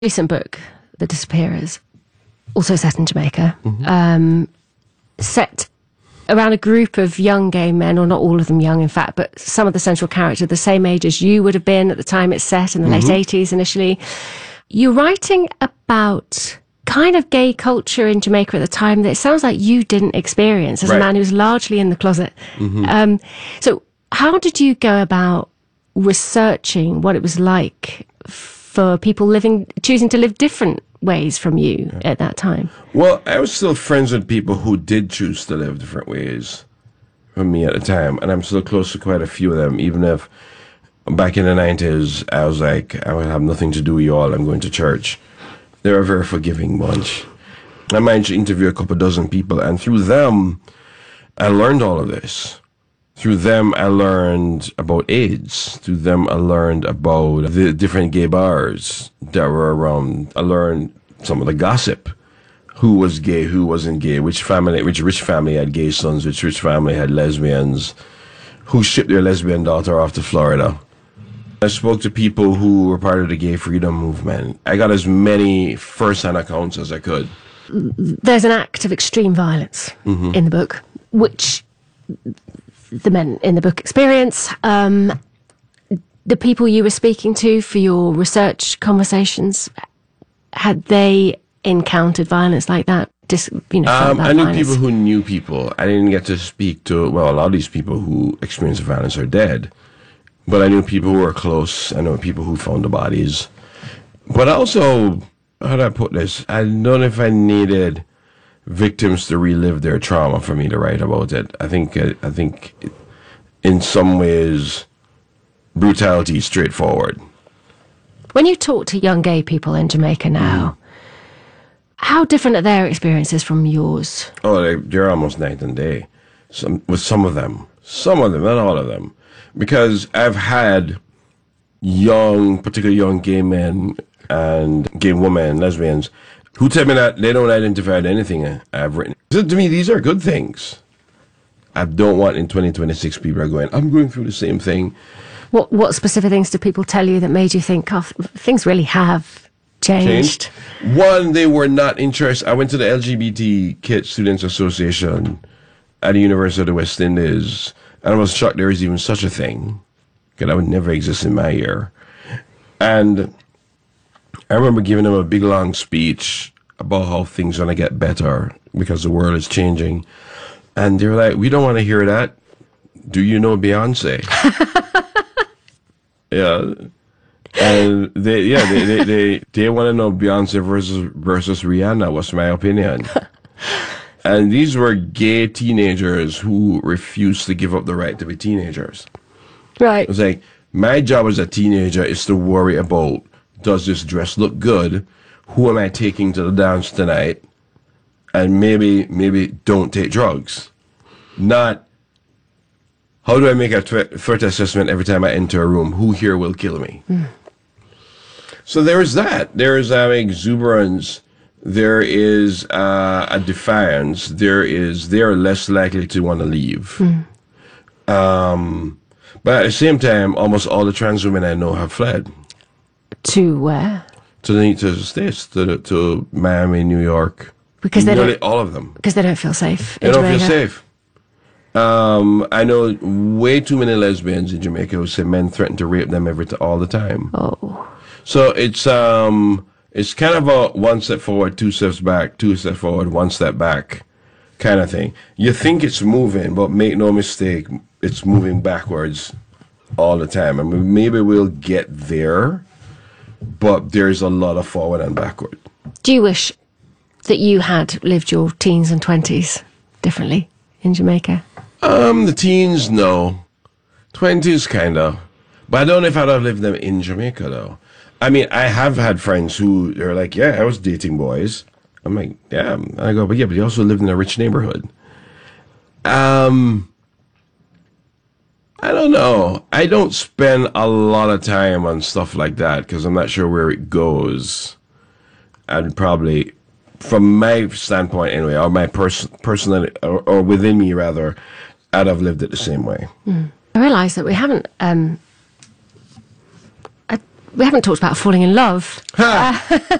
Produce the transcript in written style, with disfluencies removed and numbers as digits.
recent book, The Disappearers, also set in Jamaica, set around a group of young gay men, or not all of them young, in fact, but some of the central characters, the same age as you would have been at the time it's set, in the late 80s initially. You're writing about kind of gay culture in Jamaica at the time that it sounds like you didn't experience as a man who's largely in the closet. So how did you go about researching what it was like for people choosing to live different ways from you at that time? Well, I was still friends with people who did choose to live different ways from me at the time, and I'm still close to quite a few of them, even if back in the 90s, I was like, I would have nothing to do with you all, I'm going to church. They're a very forgiving bunch. I managed to interview a couple dozen people, and through them, I learned all of this. Through them, I learned about AIDS. Through them, I learned about the different gay bars that were around. I learned some of the gossip. Who was gay, who wasn't gay, which rich family had gay sons, which rich family had lesbians, who shipped their lesbian daughter off to Florida. I spoke to people who were part of the gay freedom movement. I got as many first-hand accounts as I could. There's an act of extreme violence in the book, which the men in the book experience. The people you were speaking to for your research conversations, had they encountered violence like that? I knew people who knew people. I didn't get to speak to, a lot of these people who experienced violence are dead. But I knew people who were close. I know people who found the bodies. But also, how do I put this? I don't know if I needed victims to relive their trauma for me to write about it. I think in some ways, brutality is straightforward. When you talk to young gay people in Jamaica now, how different are their experiences from yours? Oh, they're almost night and day. With some of them, not all of them. Because I've had particularly young gay men and gay women, lesbians, who tell me that they don't identify with anything I've written. So to me, these are good things. I don't want in 2026 people are going, I'm going through the same thing. What specific things do people tell you that made you think, oh, things really have changed? One, they were not interested. I went to the LGBT Kid Students Association at the University of the West Indies, and I was shocked there was even such a thing, because that would never exist in my year. And I remember giving them a big, long speech about how things are going to get better because the world is changing. And they were like, we don't want to hear that. Do you know Beyonce? Yeah. And they want to know Beyonce versus Rihanna, was my opinion. And these were gay teenagers who refused to give up the right to be teenagers. Right. It was like, my job as a teenager is to worry about, does this dress look good? Who am I taking to the dance tonight? And maybe don't take drugs. Not, how do I make a threat assessment every time I enter a room? Who here will kill me? So there is that. There is exuberance. There is a defiance. They are less likely to want to leave. But at the same time, almost all the trans women I know have fled. To where? To the States, to Miami, New York. Because all of them. Because they don't feel safe. They don't feel safe. I know way too many lesbians in Jamaica who say men threaten to rape them all the time. Oh. So it's kind of a one step forward, two steps back, two steps forward, one step back kind of thing. You think it's moving, but make no mistake, it's moving backwards all the time. I mean, maybe we'll get there, but there's a lot of forward and backward. Do you wish that you had lived your teens and 20s differently in Jamaica? The teens, no. 20s, kind of. But I don't know if I'd have lived them in Jamaica, though. I mean, I have had friends who are like, yeah, I was dating boys. I'm like, yeah. And I go, but you also lived in a rich neighborhood. I don't know. I don't spend a lot of time on stuff like that because I'm not sure where it goes. I'd probably, from my standpoint anyway, or my personal, or within me rather, I'd have lived it the same way. I realise that we haven't We haven't talked about falling in love.